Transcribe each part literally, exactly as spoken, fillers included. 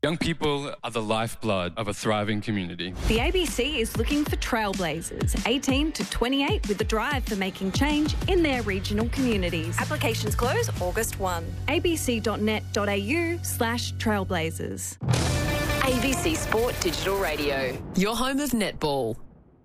Young people are the lifeblood of a thriving community. The A B C is looking for trailblazers, eighteen to twenty-eight, with a drive for making change in their regional communities. Applications close August first. abc.net.au slash trailblazers. A B C Sport Digital Radio, your home of netball.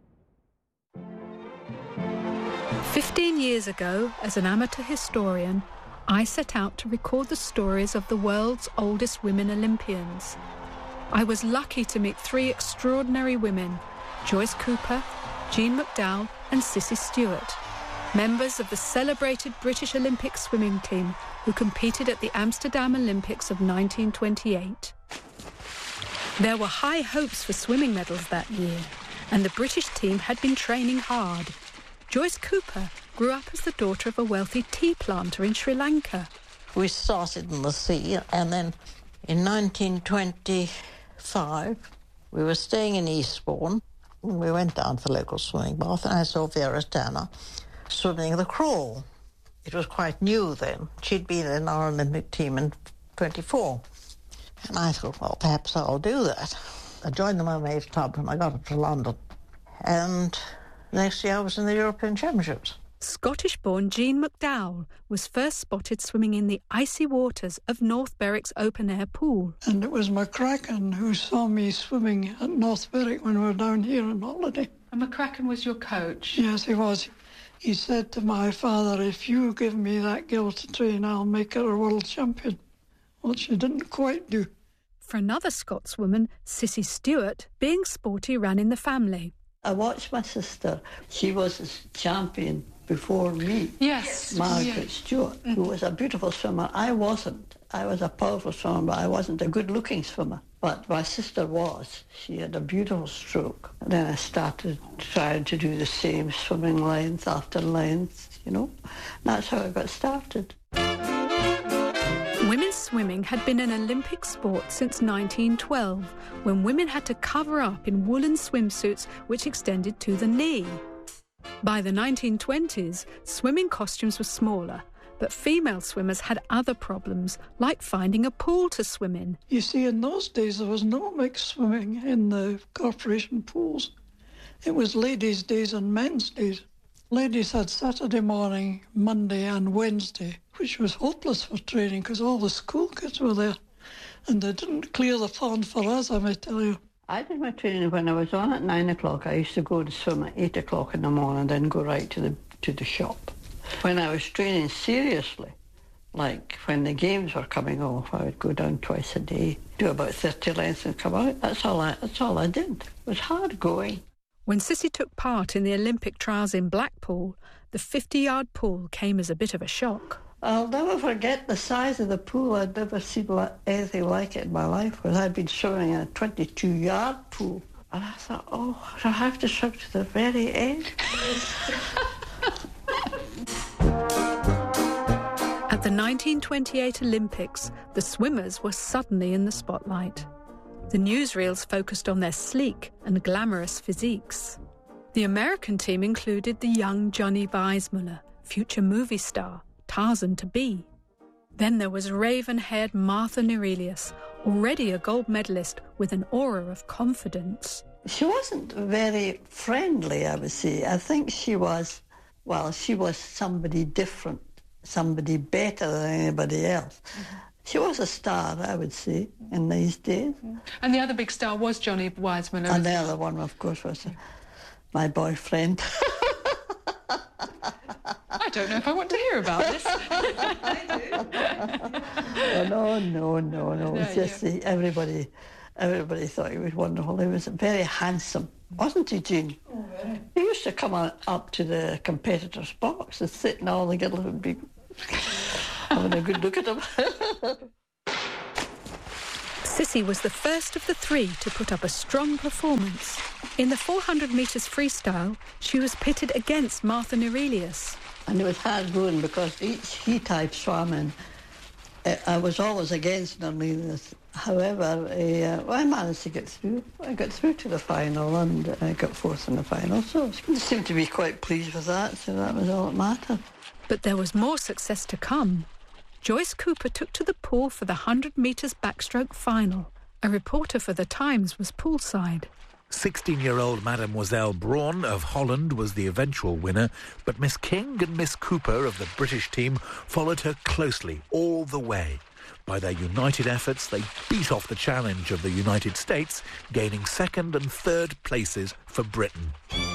Fifteen years ago, as an amateur historian, I set out to record the stories of the world's oldest women Olympians. I was lucky to meet three extraordinary women, Joyce Cooper, Jean McDowell and Sissy Stewart, members of the celebrated British Olympic swimming team who competed at the Amsterdam Olympics of nineteen twenty-eight. There were high hopes for swimming medals that year, and the British team had been training hard. Joyce Cooper grew up as the daughter of a wealthy tea planter in Sri Lanka. We started in the sea, and then in nineteen twenty-five, we were staying in Eastbourne. We went down for local swimming bath, and I saw Vera Turner swimming the crawl. It was quite new then. She'd been in our Olympic team in twenty-four. And I thought, well, perhaps I'll do that. I joined the Mermaid Club when I got up to London. And next year I was in the European Championships. Scottish-born Jean McDowell was first spotted swimming in the icy waters of North Berwick's open-air pool. And it was McCracken who saw me swimming at North Berwick when we were down here on holiday. And McCracken was your coach? Yes, he was. He said to my father, if you give me that girl to train, I'll make her a world champion. Well, she didn't quite do. For another Scotswoman, Sissy Stewart, being sporty ran in the family. I watched my sister. She was a champion before me. Yes. Margaret yes. Stewart, mm-hmm. who was a beautiful swimmer. I wasn't. I was a powerful swimmer, but I wasn't a good-looking swimmer. But my sister was. She had a beautiful stroke. And then I started trying to do the same, swimming length after length, you know. And that's how I got started. Women's swimming had been an Olympic sport since nineteen twelve, when women had to cover up in woolen swimsuits which extended to the knee. By the nineteen twenties, swimming costumes were smaller, but female swimmers had other problems, like finding a pool to swim in. You see, in those days, there was no mixed swimming in the corporation pools. It was ladies' days and men's days. Ladies had Saturday morning, Monday and Wednesday, which was hopeless for training because all the school kids were there. And they didn't clear the pond for us, I may tell you. I did my training when I was on at nine o'clock. I used to go to swim at eight o'clock in the morning and then go right to the to the shop. When I was training seriously, like when the games were coming off, I would go down twice a day, do about thirty lengths and come out. That's all I, that's all I did. It was hard going. When Sissy took part in the Olympic trials in Blackpool, the fifty-yard pool came as a bit of a shock. I'll never forget the size of the pool. I'd never seen anything like it in my life, because I'd been swimming in a twenty-two-yard pool. And I thought, oh, I have to swim to the very end. At the nineteen twenty-eight Olympics, the swimmers were suddenly in the spotlight. The newsreels focused on their sleek and glamorous physiques. The American team included the young Johnny Weissmuller, future movie star, Tarzan to be. Then there was raven-haired Martha Neurelius, already a gold medalist with an aura of confidence. She wasn't very friendly, I would say. I think she was, well, she was somebody different, somebody better than anybody else. Mm-hmm. She was a star, I would say, in these days. And the other big star was Johnny Weissmuller. And the other one, of course, was uh, my boyfriend. I don't know if I want to hear about this. I do. Oh, no, no, no, no. It was no, just yeah. the, everybody, everybody thought he was wonderful. He was very handsome, wasn't he, Jean? Oh, very. He used to come on, up to the competitor's box and sit, and all the girls would be having a good look at him. Sissy was the first of the three to put up a strong performance. In the four hundred metres freestyle, she was pitted against Martha Neurelius. And it was hard going because each heat I swam in, uh, I was always against Neurelius. However, uh, well, I managed to get through. I got through to the final and I got fourth in the final, so I seemed to be quite pleased with that, so that was all that mattered. But there was more success to come. Joyce Cooper took to the pool for the one hundred metres backstroke final, A reporter for The Times was poolside. sixteen-year-old Mademoiselle Braun of Holland was the eventual winner, but Miss King and Miss Cooper of the British team followed her closely all the way. By their united efforts, they beat off the challenge of the United States, gaining second and third places for Britain.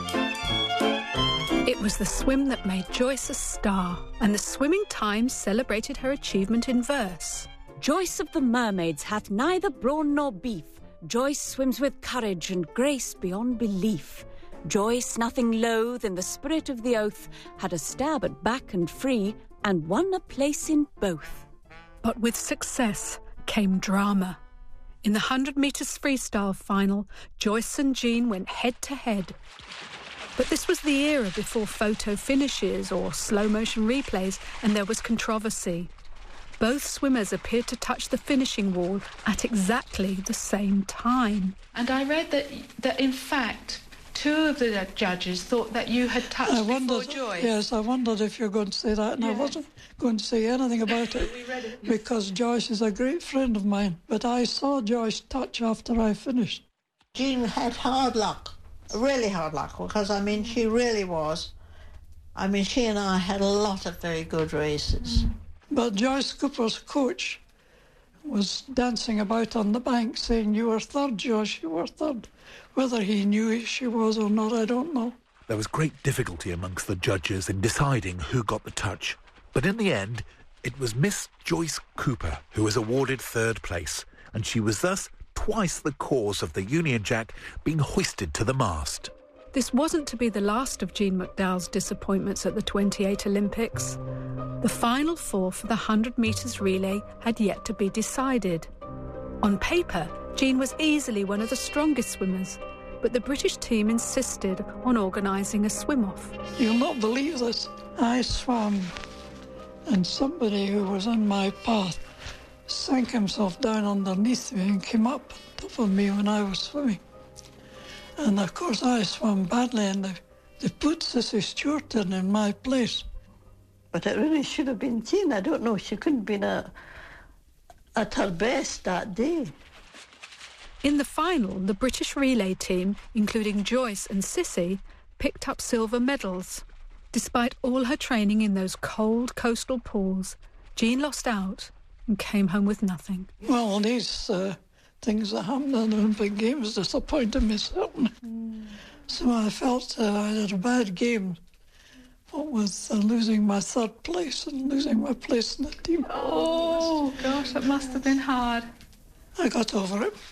It was the swim that made Joyce a star, and the Swimming Times celebrated her achievement in verse. Joyce of the Mermaids hath neither brawn nor beef. Joyce swims with courage and grace beyond belief. Joyce, nothing loath in the spirit of the oath, had a stab at back and free, and won a place in both. But with success came drama. In the one hundred metres freestyle final, Joyce and Jean went head-to-head. But this was the era before photo finishes or slow-motion replays, and there was controversy. Both swimmers appeared to touch the finishing wall at exactly the same time. And I read that, that in fact, two of the judges thought that you had touched I before wondered, Joyce. Yes, I wondered if you were going to say that, and Yeah. I wasn't going to say anything about it, We read it. because Joyce is a great friend of mine. But I saw Joyce touch after I finished. Jean had hard luck, really hard luck, because, I mean, she really was. I mean, she and I had a lot of very good races. But Joyce Cooper's coach was dancing about on the bank saying, "You were third, Joyce, you were third." Whether he knew she was or not, I don't know. There was great difficulty amongst the judges in deciding who got the touch. But in the end, it was Miss Joyce Cooper who was awarded third place, and she was thus twice the cause of the Union Jack being hoisted to the mast. This wasn't to be the last of Jean McDowell's disappointments at the twenty-eight Olympics. The final four for the one hundred metres relay had yet to be decided. On paper, Jean was easily one of the strongest swimmers, but the British team insisted on organising a swim-off. You'll not believe this. I swam, and somebody who was in my path sank himself down underneath me and came up on top of me when I was swimming. And of course I swam badly, and they, they put Sissy Stewart in in my place. But it really should have been Jean. I don't know, she couldn't have been a, at her best that day. In the final, the British relay team, including Joyce and Sissy, picked up silver medals. Despite all her training in those cold coastal pools, Jean lost out and came home with nothing. Well, these uh, things that happened in the Olympic Games disappointed me, certainly. Mm. So I felt uh, I had a bad game. What with uh, losing my third place and losing my place in the team. Oh, gosh, that must have been hard. I got over it.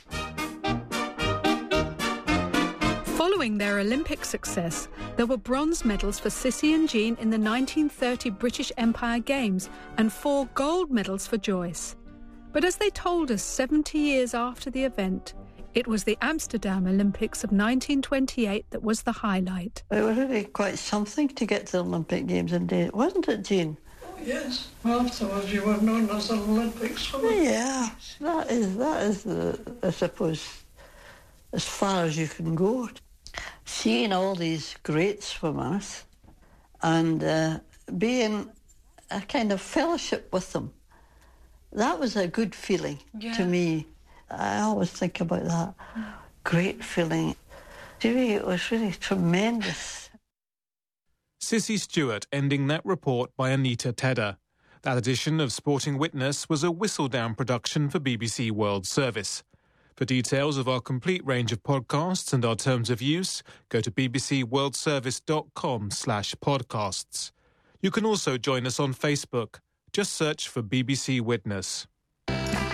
Following their Olympic success, there were bronze medals for Sissy and Jean in the nineteen thirty British Empire Games and four gold medals for Joyce. But as they told us seventy years after the event, it was the Amsterdam Olympics of nineteen twenty-eight that was the highlight. It was really quite something to get to the Olympic Games indeed, wasn't it, Jean? Oh, yes. Well, afterwards you were known as an Olympic swimmer. Yeah, that is, that is the, I suppose, as far as you can go. Seeing all these great swimmers and uh, being a kind of fellowship with them, that was a good feeling yeah. to me. I always think about that. Great feeling. To me, it was really tremendous. Sissy Stewart ending that report by Anita Tedder. That edition of Sporting Witness was a Whistledown production for B B C World Service. For details of our complete range of podcasts and our terms of use, go to bbcworldservice.com slash podcasts. You can also join us on Facebook. Just search for B B C Witness.